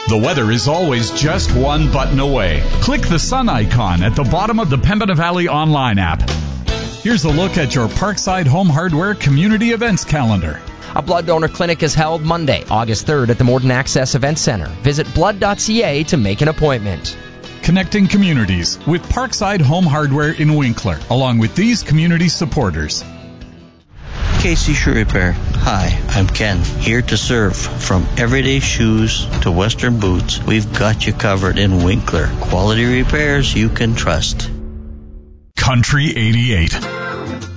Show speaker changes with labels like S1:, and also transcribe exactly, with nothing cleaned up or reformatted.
S1: The weather is always just one button away. Click the sun icon at the bottom of the Pembina Valley online app. Here's a look at your Parkside Home Hardware community events calendar.
S2: A blood donor clinic is held Monday, August third at the Morden Access Event Center. Visit blood dot c a to make an appointment.
S1: Connecting communities with Parkside Home Hardware in Winkler, along with these community supporters.
S3: Casey Shoe Repair. Hi, I'm Ken, here to serve. From everyday shoes to Western boots, we've got you covered in Winkler. Quality repairs you can trust.
S1: Country eighty-eight.